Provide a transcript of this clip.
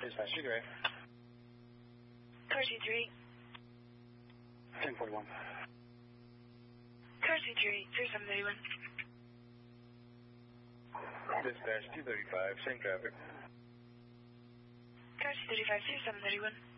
Dispatch 2 Gray. Car C3. 1041. Car C3, 3731. Dispatch 235, same traffic. Car C35, 3731.